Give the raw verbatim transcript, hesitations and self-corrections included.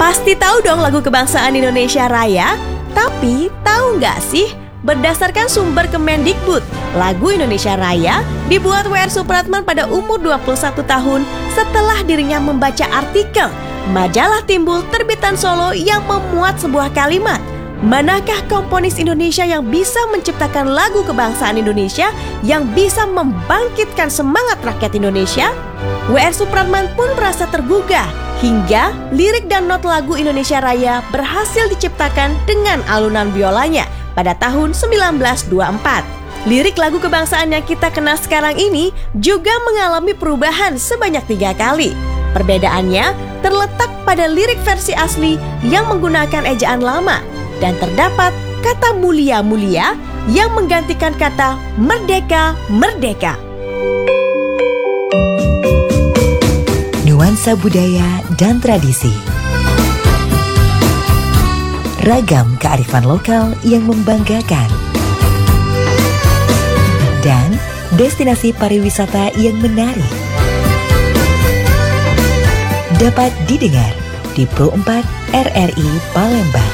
Pasti tahu dong lagu kebangsaan Indonesia Raya? Tapi tahu nggak sih, berdasarkan sumber Kemendikbud, lagu Indonesia Raya dibuat W R Supratman pada umur dua puluh satu tahun setelah dirinya membaca artikel majalah Timbul terbitan Solo yang memuat sebuah kalimat, "Manakah komponis Indonesia yang bisa menciptakan lagu kebangsaan Indonesia yang bisa membangkitkan semangat rakyat Indonesia?" W R Supratman pun merasa tergugah hingga lirik dan not lagu Indonesia Raya berhasil diciptakan dengan alunan biolanya pada tahun seribu sembilan ratus dua puluh empat. Lirik lagu kebangsaan yang kita kenal sekarang ini juga mengalami perubahan sebanyak tiga kali. Perbedaannya terletak pada lirik versi asli yang menggunakan ejaan lama dan terdapat kata mulia-mulia yang menggantikan kata merdeka-merdeka. Nuansa budaya dan tradisi. Ragam kearifan lokal yang membanggakan. Dan destinasi pariwisata yang menarik. Dapat didengar di Pro empat R R I Palembang.